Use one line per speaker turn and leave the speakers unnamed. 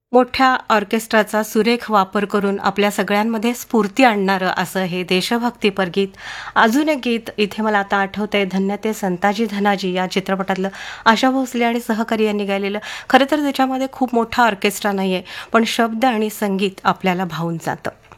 मोठ्या ऑर्केस्ट्राचा सुरेख वापर करून आपल्या सगळ्यांमध्ये स्फूर्ती आणणारं असं हे देशभक्तीपर गीत. अजून एक गीत इथे मला आता आठवतंय, धन्य ते संताजी धनाजी या चित्रपटातलं आशा भोसले आणि सहकारी यांनी गायलेलं. खरं तर त्याच्यामध्ये खूप मोठा ऑर्केस्ट्रा नाहीये, पण शब्द आणि संगीत आपल्याला भावून जातं.